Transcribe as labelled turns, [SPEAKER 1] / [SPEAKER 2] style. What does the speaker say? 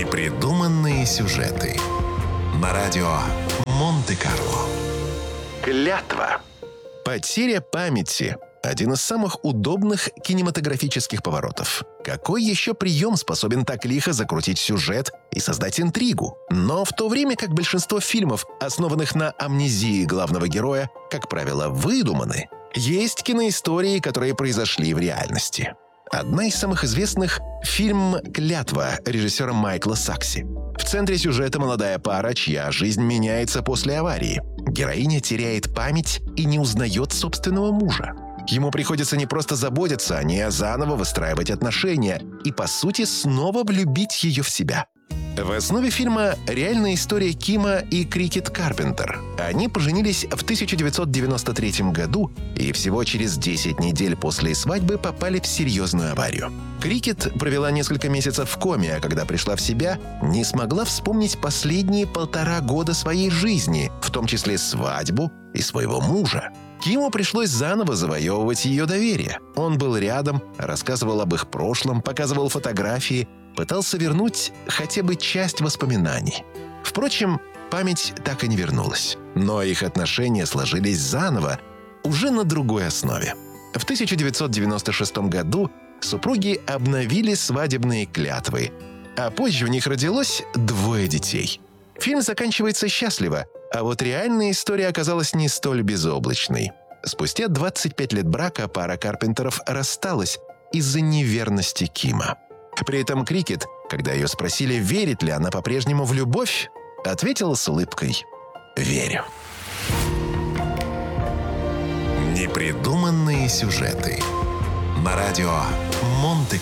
[SPEAKER 1] Непридуманные сюжеты на радио Монте-Карло. Клятва. Потеря памяти – один из самых удобных кинематографических поворотов. Какой еще прием способен так лихо закрутить сюжет и создать интригу? Но в то время как большинство фильмов, основанных на амнезии главного героя, как правило, выдуманы, есть киноистории, которые произошли в реальности. Одна из самых известных – фильм «Клятва» режиссера Майкла Сакси. В центре сюжета молодая пара, чья жизнь меняется после аварии. Героиня теряет память и не узнает собственного мужа. Ему приходится не просто заботиться о ней, а заново выстраивать отношения и, по сути, снова влюбить ее в себя. В основе фильма реальная история Кима и Крикет Карпентер. Они поженились в 1993 году и всего через 10 недель после свадьбы попали в серьезную аварию. Крикет провела несколько месяцев в коме, а когда пришла в себя, не смогла вспомнить последние 1,5 года своей жизни, в том числе свадьбу и своего мужа. Киму пришлось заново завоевывать ее доверие. Он был рядом, рассказывал об их прошлом, показывал фотографии, пытался вернуть хотя бы часть воспоминаний. Впрочем, память так и не вернулась. Но их отношения сложились заново, уже на другой основе. В 1996 году супруги обновили свадебные клятвы, а позже у них родилось 2 детей. Фильм заканчивается счастливо, а вот реальная история оказалась не столь безоблачной. Спустя 25 лет брака пара Карпентеров рассталась из-за неверности Кима. При этом Крикет, когда ее спросили, верит ли она по-прежнему в любовь, ответила с улыбкой: «Верю». Непридуманные сюжеты на радио Монте